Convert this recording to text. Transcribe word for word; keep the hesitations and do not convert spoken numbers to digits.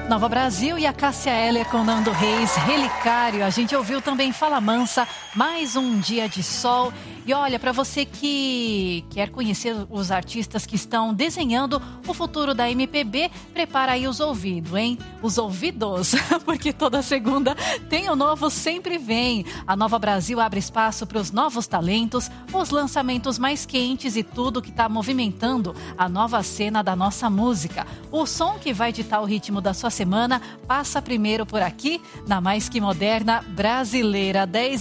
Nova Brasil e a Cássia Eller com Nando Reis, Relicário. A gente ouviu também Fala Mansa, Mais um Dia de Sol. E olha, para você que quer conhecer os artistas que estão desenhando o futuro da M P B, prepara aí os ouvidos, hein? Os ouvidos, porque toda segunda tem o novo Sempre Vem. A Nova Brasil abre espaço para os novos talentos, os lançamentos mais quentes e tudo que está movimentando a nova cena da nossa música. O som que vai ditar o ritmo da sua semana passa primeiro por aqui, na Mais Que Moderna Brasileira. dez